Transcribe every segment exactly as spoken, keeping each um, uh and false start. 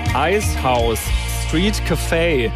Icehouse, Street Café.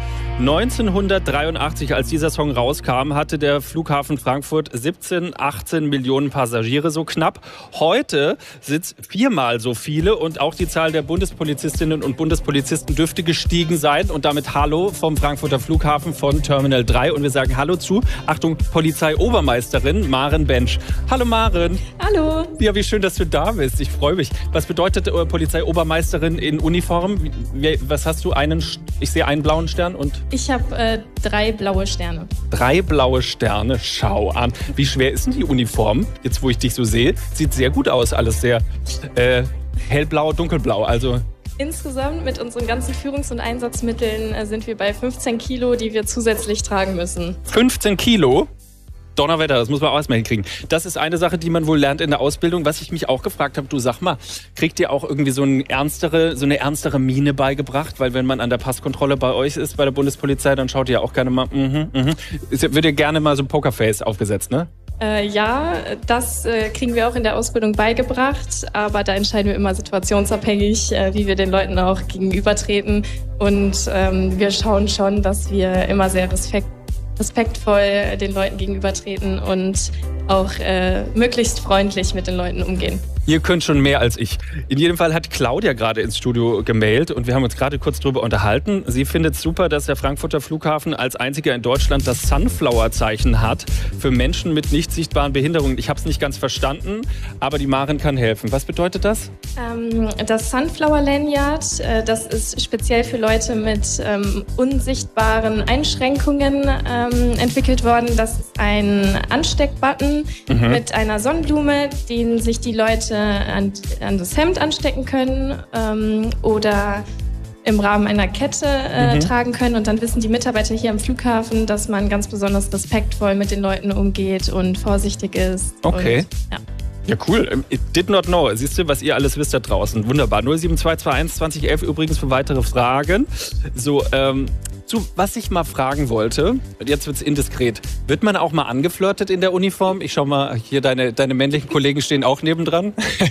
neunzehnhundertdreiundachtzig, als dieser Song rauskam, hatte der Flughafen Frankfurt siebzehn, achtzehn Millionen Passagiere, so knapp. Heute sind es viermal so viele und auch die Zahl der Bundespolizistinnen und Bundespolizisten dürfte gestiegen sein. Und damit Hallo vom Frankfurter Flughafen von Terminal drei. Und wir sagen Hallo zu, Achtung, Polizeiobermeisterin Maren Bensch. Hallo Maren. Hallo. Ja, wie schön, dass du da bist. Ich freue mich. Was bedeutet äh, Polizeiobermeisterin in Uniform? Wie, was hast du? Einen, ich sehe einen blauen Stern und... Ich habe äh, drei blaue Sterne. Drei blaue Sterne, schau an. Wie schwer ist denn die Uniform? Jetzt, wo ich dich so sehe, sieht sehr gut aus. Alles sehr äh, hellblau, dunkelblau. Also insgesamt mit unseren ganzen Führungs- und Einsatzmitteln äh, sind wir bei fünfzehn Kilo, die wir zusätzlich tragen müssen. fünfzehn Kilo? Donnerwetter, das muss man auch erstmal hinkriegen. Das ist eine Sache, die man wohl lernt in der Ausbildung. Was ich mich auch gefragt habe, du sag mal, kriegt ihr auch irgendwie so, ein ernstere, so eine ernstere Miene beigebracht? Weil wenn man an der Passkontrolle bei euch ist, bei der Bundespolizei, dann schaut ihr auch gerne mal, mhm, mhm. Wird ihr gerne mal so ein Pokerface aufgesetzt, ne? Äh, ja, das äh, kriegen wir auch in der Ausbildung beigebracht, aber da entscheiden wir immer situationsabhängig, äh, wie wir den Leuten auch gegenübertreten. Und ähm, wir schauen schon, dass wir immer sehr respekt respektvoll den Leuten gegenübertreten und auch äh, möglichst freundlich mit den Leuten umgehen. Ihr könnt schon mehr als ich. In jedem Fall hat Claudia gerade ins Studio gemailt und wir haben uns gerade kurz drüber unterhalten. Sie findet es super, dass der Frankfurter Flughafen als einziger in Deutschland das Sunflower-Zeichen hat für Menschen mit nicht sichtbaren Behinderungen. Ich habe es nicht ganz verstanden, aber die Maren kann helfen. Was bedeutet das? Ähm, das Sunflower Lanyard, äh, das ist speziell für Leute mit ähm, unsichtbaren Einschränkungen ähm, entwickelt worden. Das ist ein Ansteckbutton mhm. mit einer Sonnenblume, den sich die Leute An, an das Hemd anstecken können ähm, oder im Rahmen einer Kette äh, mhm. tragen können. Und dann wissen die Mitarbeiter hier am Flughafen, dass man ganz besonders respektvoll mit den Leuten umgeht und vorsichtig ist. Okay. Und, ja. Ja, cool. I did not know. Siehst du, was ihr alles wisst da draußen. Wunderbar. null sieben zwei zwei eins zwanzig elf übrigens für weitere Fragen. So, ähm, zu, was ich mal fragen wollte, jetzt wird's indiskret. Wird man auch mal angeflirtet in der Uniform? Ich schau mal, hier deine, deine männlichen Kollegen stehen auch nebendran.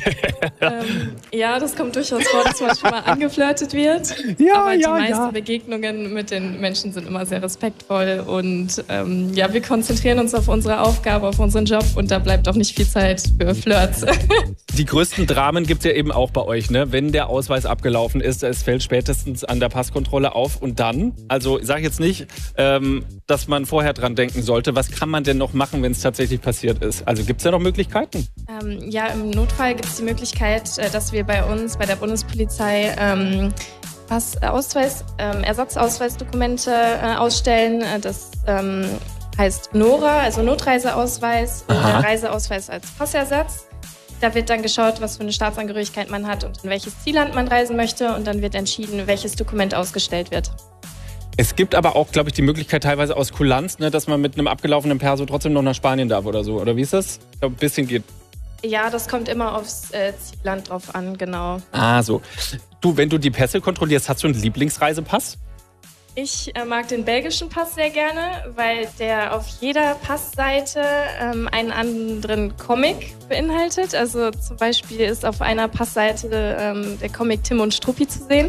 ähm, ja, das kommt durchaus vor, dass man schon mal angeflirtet wird. Ja, Aber die ja, meisten ja. Begegnungen mit den Menschen sind immer sehr respektvoll. Und ähm, ja, wir konzentrieren uns auf unsere Aufgabe, auf unseren Job. Und da bleibt auch nicht viel Zeit für Flirts. Die größten Dramen gibt's ja eben auch bei euch, ne? Wenn der Ausweis abgelaufen ist, es fällt spätestens an der Passkontrolle auf. Und dann, also ich sage jetzt nicht, ähm, dass man vorher dran denken sollte. Was kann man denn noch machen, wenn es tatsächlich passiert ist? Also gibt es da noch Möglichkeiten? Ähm, ja, im Notfall gibt es die Möglichkeit, äh, dass wir bei uns, bei der Bundespolizei, ähm, Pass, Ausweis, ähm, Ersatzausweisdokumente äh, ausstellen. Äh, das ähm, heißt NORA, also Notreiseausweis oder Aha. Reiseausweis als Passersatz. Da wird dann geschaut, was für eine Staatsangehörigkeit man hat und in welches Zielland man reisen möchte. Und dann wird entschieden, welches Dokument ausgestellt wird. Es gibt aber auch, glaube ich, die Möglichkeit teilweise aus Kulanz, ne, dass man mit einem abgelaufenen Perso trotzdem noch nach Spanien darf oder so. Oder wie ist das? Ich glaube, ein bisschen geht. Ja, das kommt immer aufs äh, Zielland drauf an, genau. Ah, so. Du, wenn du die Pässe kontrollierst, hast du einen Lieblingsreisepass? Ich äh, mag den belgischen Pass sehr gerne, weil der auf jeder Passseite ähm, einen anderen Comic beinhaltet. Also zum Beispiel ist auf einer Passseite ähm, der Comic Tim und Struppi zu sehen.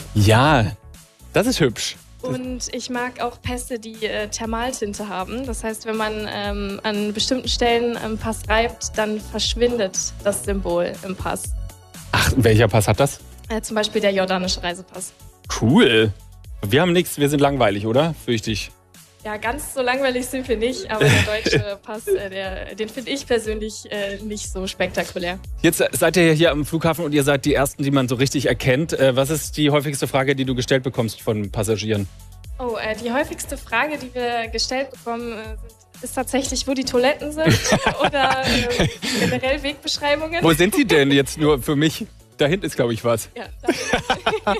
Ja, das ist hübsch. Und ich mag auch Pässe, die äh, Thermaltinte haben. Das heißt, wenn man ähm, an bestimmten Stellen am Pass reibt, dann verschwindet das Symbol im Pass. Ach, welcher Pass hat das? Äh, zum Beispiel der jordanische Reisepass. Cool. Wir haben nichts, wir sind langweilig, oder? Fürchte ich. Ja, ganz so langweilig sind wir nicht, aber der deutsche Pass, äh, der, den finde ich persönlich äh, nicht so spektakulär. Jetzt seid ihr hier am Flughafen und ihr seid die Ersten, die man so richtig erkennt. Äh, was ist die häufigste Frage, die du gestellt bekommst von Passagieren? Oh, äh, die häufigste Frage, die wir gestellt bekommen, äh, sind, ist tatsächlich, wo die Toiletten sind oder äh, generell Wegbeschreibungen. Wo sind die denn jetzt nur für mich? Da hinten ist, glaube ich, was. Ja, danke.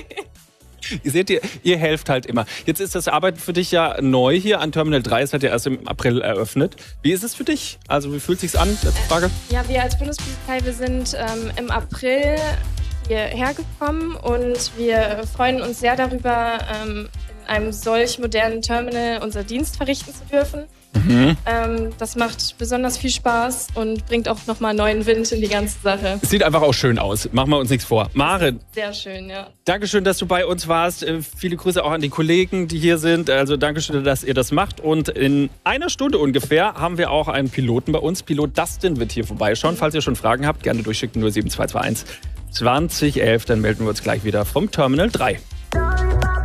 Ihr seht, ihr, ihr helft halt immer. Jetzt ist das Arbeiten für dich ja neu hier an Terminal drei. Es hat ja erst im April eröffnet. Wie ist es für dich? Also wie fühlt es sich an? Letzte Frage. Ja, wir als Bundespolizei, wir sind ähm, im April hierher gekommen und wir freuen uns sehr darüber, ähm, in einem solch modernen Terminal unser Dienst verrichten zu dürfen. Mhm. Ähm, das macht besonders viel Spaß und bringt auch nochmal neuen Wind in die ganze Sache. Sieht einfach auch schön aus. Machen wir uns nichts vor. Maren. Sehr schön, ja. Dankeschön, dass du bei uns warst. Äh, viele Grüße auch an die Kollegen, die hier sind. Also Dankeschön, dass ihr das macht. Und in einer Stunde ungefähr haben wir auch einen Piloten bei uns. Pilot Dustin wird hier vorbeischauen. Falls ihr schon Fragen habt, gerne durchschicken null sieben zwei zwei eins zwanzig elf. Dann melden wir uns gleich wieder vom Terminal drei.